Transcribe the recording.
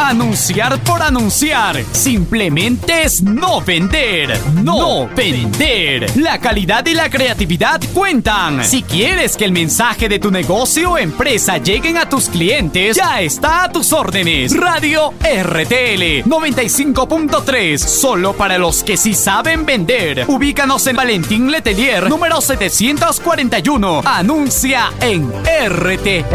Anunciar por anunciar. Simplemente es no vender. No vender. La calidad y la creatividad cuentan. Si quieres que el mensaje de tu negocio o empresa lleguen a tus clientes, ya está a tus órdenes. Radio RTL 95.3. Solo para los que sí saben vender. Ubícanos en Valentín Letelier, número 741. Anuncia en RTL.